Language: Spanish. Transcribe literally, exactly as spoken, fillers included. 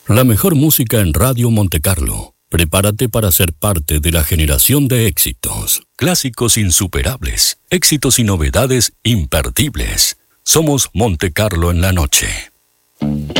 La mejor música en Radio Monte Carlo. Prepárate para ser parte de la generación de éxitos. Clásicos insuperables, éxitos y novedades imperdibles. Somos Monte Carlo en la noche.